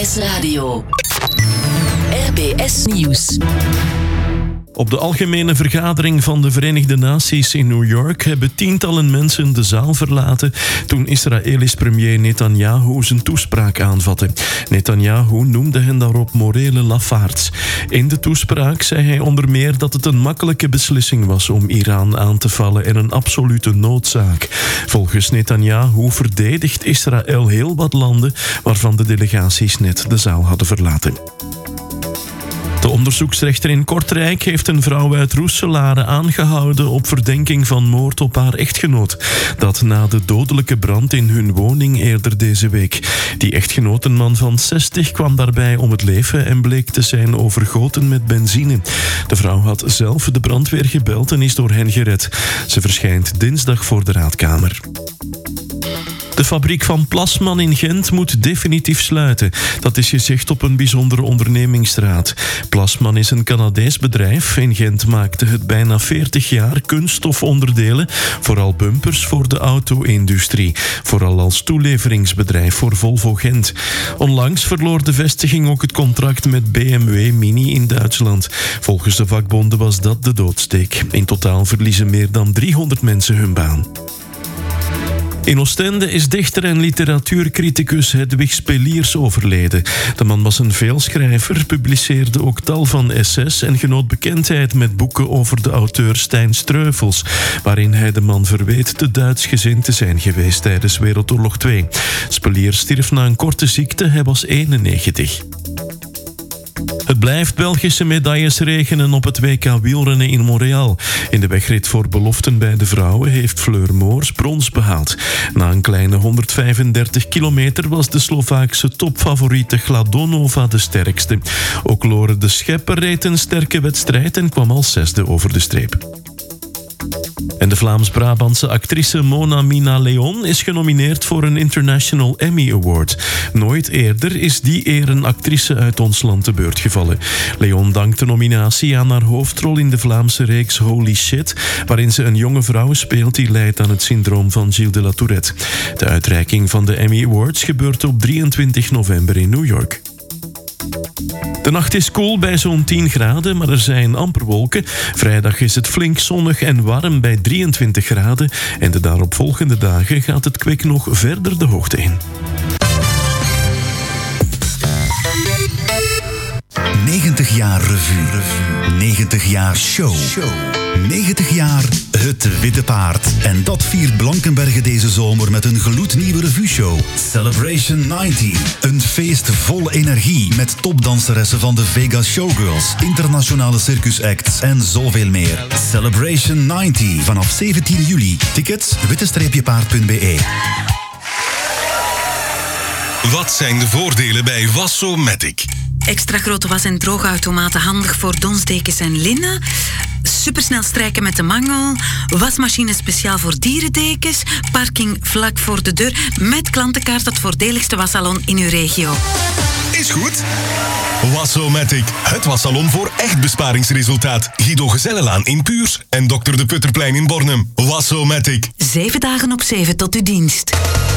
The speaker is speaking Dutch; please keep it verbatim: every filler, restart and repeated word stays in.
S Radio. R B S Nieuws. Op de algemene vergadering van de Verenigde Naties in New York hebben tientallen mensen de zaal verlaten toen Israëlisch premier Netanyahu zijn toespraak aanvatte. Netanyahu noemde hen daarop morele lafaards. In de toespraak zei hij onder meer dat het een makkelijke beslissing was om Iran aan te vallen en een absolute noodzaak. Volgens Netanyahu verdedigt Israël heel wat landen waarvan de delegaties net de zaal hadden verlaten. De onderzoeksrechter in Kortrijk heeft een vrouw uit Roeselare aangehouden op verdenking van moord op haar echtgenoot. Dat na de dodelijke brand in hun woning eerder deze week. Die echtgenoot, een man van zestig, kwam daarbij om het leven en bleek te zijn overgoten met benzine. De vrouw had zelf de brandweer gebeld en is door hen gered. Ze verschijnt dinsdag voor de raadkamer. De fabriek van Plasman in Gent moet definitief sluiten. Dat is gezegd op een bijzondere ondernemingsraad. Plasman is een Canadees bedrijf. In Gent maakte het bijna veertig jaar kunststofonderdelen, vooral bumpers voor de auto-industrie. Vooral als toeleveringsbedrijf voor Volvo Gent. Onlangs verloor de vestiging ook het contract met B M W Mini in Duitsland. Volgens de vakbonden was dat de doodsteek. In totaal verliezen meer dan driehonderd mensen hun baan. In Oostende is dichter en literatuurcriticus Hedwig Speliers overleden. De man was een veelschrijver, publiceerde ook tal van essays en genoot bekendheid met boeken over de auteur Stijn Streuvels, waarin hij de man verweet te Duitsgezind te zijn geweest tijdens Wereldoorlog twee. Speliers stierf na een korte ziekte, hij was eenennegentig. Het blijft Belgische medailles regenen op het W K wielrennen in Montreal. In de wegrit voor beloften bij de vrouwen heeft Fleur Moors brons behaald. Na een kleine honderdvijfendertig kilometer was de Slovaakse topfavoriete Gladonova de sterkste. Ook Lore de Schepper reed een sterke wedstrijd en kwam als zesde over de streep. En de Vlaams-Brabantse actrice Mona Mina Leon is genomineerd voor een International Emmy Award. Nooit eerder is die eer een actrice uit ons land te beurt gevallen. Leon dankt de nominatie aan haar hoofdrol in de Vlaamse reeks Holy Shit, waarin ze een jonge vrouw speelt die lijdt aan het syndroom van Gilles de la Tourette. De uitreiking van de Emmy Awards gebeurt op drieëntwintig november in New York. De nacht is koel bij zo'n tien graden, maar er zijn amper wolken. Vrijdag is het flink zonnig en warm bij drieëntwintig graden. En de daaropvolgende dagen gaat het kwik nog verder de hoogte in. negentig jaar revue. negentig jaar show. negentig jaar Het Witte Paard. En dat viert Blankenberge deze zomer met een gloednieuwe revueshow. Celebration negentig. Een feest vol energie met topdanseressen van de Vegas Showgirls, internationale circusacts en zoveel meer. Celebration negentig. Vanaf zeventien juli. Tickets witte paard punt b e. Wat zijn de voordelen bij Wassomatic? Extra grote was- en droogautomaten handig voor donsdekens en linnen. Supersnel strijken met de mangel. Wasmachine speciaal voor dierendekens. Parking vlak voor de deur. Met klantenkaart het voordeligste wassalon in uw regio. Is goed. Wassomatic, het wassalon voor echt besparingsresultaat. Guido Gezellenlaan in Puurs en dokter De Putterplein in Bornem. Wassomatic. Zeven dagen op zeven tot uw dienst.